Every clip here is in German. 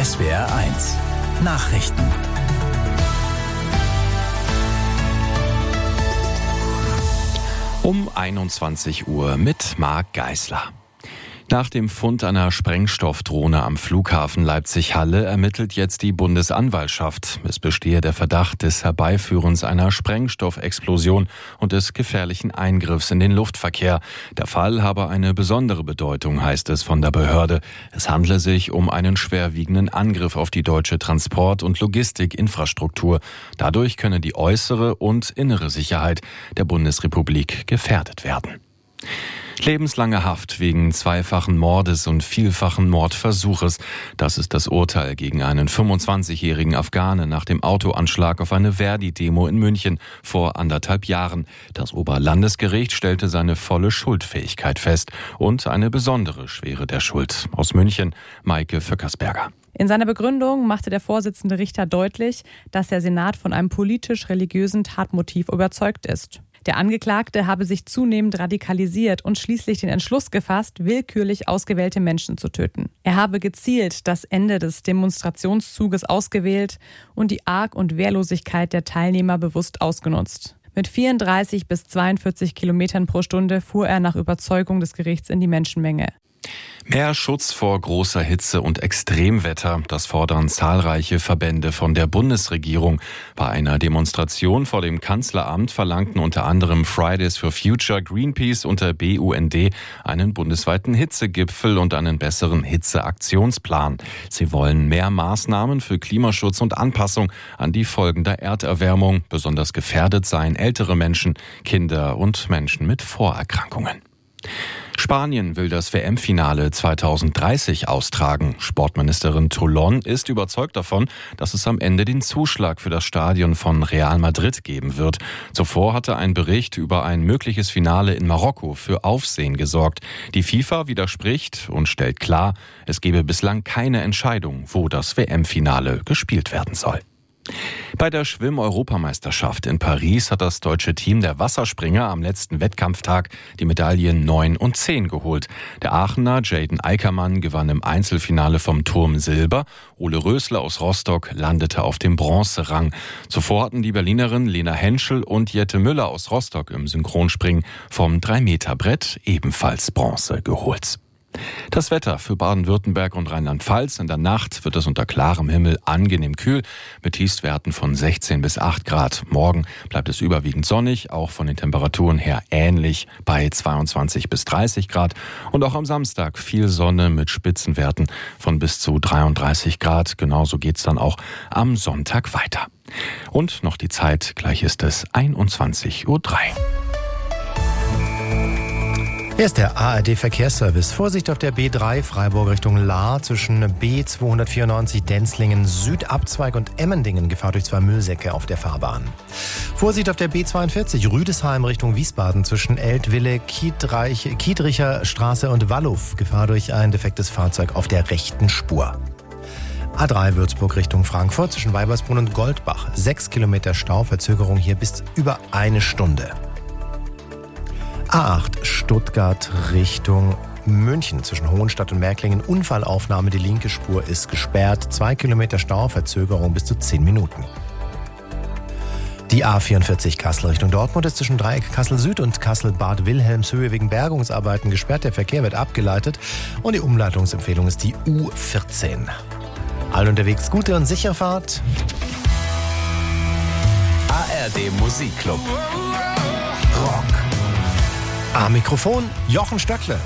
SWR1 Nachrichten. Um 21 Uhr mit Marc Geisler. Nach dem Fund einer Sprengstoffdrohne am Flughafen Leipzig-Halle ermittelt jetzt die Bundesanwaltschaft. Es bestehe der Verdacht des Herbeiführens einer Sprengstoffexplosion und des gefährlichen Eingriffs in den Luftverkehr. Der Fall habe eine besondere Bedeutung, heißt es von der Behörde. Es handle sich um einen schwerwiegenden Angriff auf die deutsche Transport- und Logistikinfrastruktur. Dadurch könne die äußere und innere Sicherheit der Bundesrepublik gefährdet werden. Lebenslange Haft wegen zweifachen Mordes und vielfachen Mordversuches. Das ist das Urteil gegen einen 25-jährigen Afghanen nach dem Autoanschlag auf eine Verdi-Demo in München vor 1,5 Jahren. Das Oberlandesgericht stellte seine volle Schuldfähigkeit fest und eine besondere Schwere der Schuld. Aus München, Maike Föckersberger. In seiner Begründung machte der Vorsitzende Richter deutlich, dass der Senat von einem politisch-religiösen Tatmotiv überzeugt ist. Der Angeklagte habe sich zunehmend radikalisiert und schließlich den Entschluss gefasst, willkürlich ausgewählte Menschen zu töten. Er habe gezielt das Ende des Demonstrationszuges ausgewählt und die Arg- und Wehrlosigkeit der Teilnehmer bewusst ausgenutzt. Mit 34 bis 42 Kilometern pro Stunde fuhr er nach Überzeugung des Gerichts in die Menschenmenge. Mehr Schutz vor großer Hitze und Extremwetter, das fordern zahlreiche Verbände von der Bundesregierung. Bei einer Demonstration vor dem Kanzleramt verlangten unter anderem Fridays for Future, Greenpeace und der BUND einen bundesweiten Hitzegipfel und einen besseren Hitzeaktionsplan. Sie wollen mehr Maßnahmen für Klimaschutz und Anpassung an die Folgen der Erderwärmung. Besonders gefährdet seien ältere Menschen, Kinder und Menschen mit Vorerkrankungen. Spanien will das WM-Finale 2030 austragen. Sportministerin Toulon ist überzeugt davon, dass es am Ende den Zuschlag für das Stadion von Real Madrid geben wird. Zuvor hatte ein Bericht über ein mögliches Finale in Marokko für Aufsehen gesorgt. Die FIFA widerspricht und stellt klar, es gebe bislang keine Entscheidung, wo das WM-Finale gespielt werden soll. Bei der Schwimm-Europameisterschaft in Paris hat das deutsche Team der Wasserspringer am letzten Wettkampftag die Medaillen 9 und 10 geholt. Der Aachener Jaden Eickermann gewann im Einzelfinale vom Turm Silber. Ole Rösler aus Rostock landete auf dem Bronzerang. Zuvor hatten die Berlinerin Lena Henschel und Jette Müller aus Rostock im Synchronspringen vom 3-Meter-Brett ebenfalls Bronze geholt. Das Wetter für Baden-Württemberg und Rheinland-Pfalz. In der Nacht wird es unter klarem Himmel angenehm kühl mit Tiefstwerten von 16 bis 8 Grad. Morgen bleibt es überwiegend sonnig, auch von den Temperaturen her ähnlich bei 22 bis 30 Grad. Und auch am Samstag viel Sonne mit Spitzenwerten von bis zu 33 Grad. Genauso geht's dann auch am Sonntag weiter. Und noch die Zeit, gleich ist es 21:03 Uhr. Hier ist der ARD-Verkehrsservice. Vorsicht auf der B3 Freiburg Richtung Lahr zwischen B294 Denzlingen Südabzweig und Emmendingen. Gefahr durch 2 Müllsäcke auf der Fahrbahn. Vorsicht auf der B42 Rüdesheim Richtung Wiesbaden zwischen Eltville, Kiedricher Straße und Walluf. Gefahr durch ein defektes Fahrzeug auf der rechten Spur. A3 Würzburg Richtung Frankfurt zwischen Weibersbrunn und Goldbach. 6 Kilometer Stau, Verzögerung hier bis über 1 Stunde. A8 Stuttgart Richtung München zwischen Hohenstadt und Märklingen. Unfallaufnahme, die linke Spur ist gesperrt. 2 Kilometer Stau, Verzögerung bis zu 10 Minuten. Die A44 Kassel Richtung Dortmund ist zwischen Dreieck Kassel Süd und Kassel-Bad Wilhelmshöhe wegen Bergungsarbeiten gesperrt. Der Verkehr wird abgeleitet und die Umleitungsempfehlung ist die U14. Allen unterwegs gute und sichere Fahrt. ARD Musikclub. Rock. Am Mikrofon Jochen Stöckle.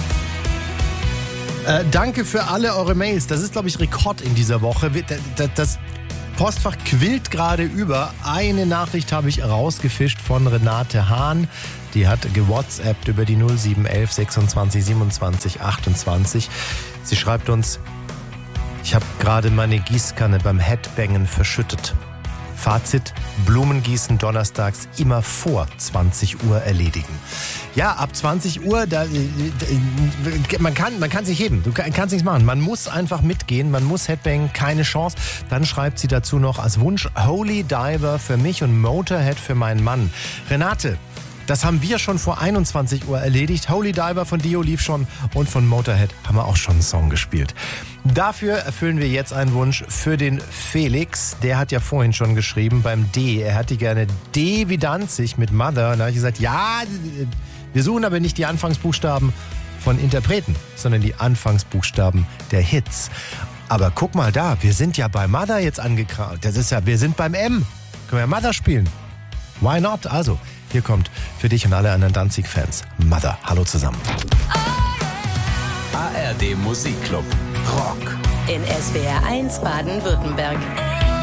Danke für alle eure Mails. Das ist, glaube ich, Rekord in dieser Woche. Das Postfach quillt gerade über. Eine Nachricht habe ich rausgefischt von Renate Hahn. Die hat gewhatsappt über die 0711 26 27 28. Sie schreibt uns: Ich habe gerade meine Gießkanne beim Headbangen verschüttet. Fazit: Blumengießen donnerstags immer vor 20 Uhr erledigen. Ja, ab 20 Uhr, man kann sich heben, du kannst nichts machen. Man muss einfach mitgehen, man muss Headbang, keine Chance. Dann schreibt sie dazu noch als Wunsch Holy Diver für mich und Motorhead für meinen Mann. Renate, Das haben wir schon vor 21 Uhr erledigt. Holy Diver von Dio lief schon und von Motorhead haben wir auch schon einen Song gespielt. Dafür erfüllen wir jetzt einen Wunsch für den Felix. Der hat ja vorhin schon geschrieben beim D. Er hätte gerne D wie Danzig mit Mother. Und da habe ich gesagt, ja, wir suchen aber nicht die Anfangsbuchstaben von Interpreten, sondern die Anfangsbuchstaben der Hits. Aber guck mal da, wir sind ja bei Mother jetzt angekraut. Das ist ja, wir sind beim M. Können wir Mother spielen? Why not? Also, hier kommt für dich und alle anderen Danzig-Fans Mother. Hallo zusammen. ARD Musikclub. Rock. In SWR 1 Baden-Württemberg.